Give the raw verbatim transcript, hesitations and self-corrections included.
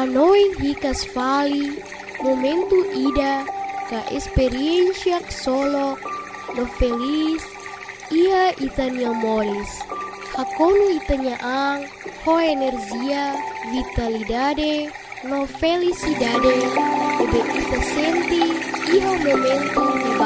noi hikas fali momento ida ka experiência solo no feliz ia itanya moris hakonu itanya ang ho energia vitalidade no felicidade ebe ita senti iho momento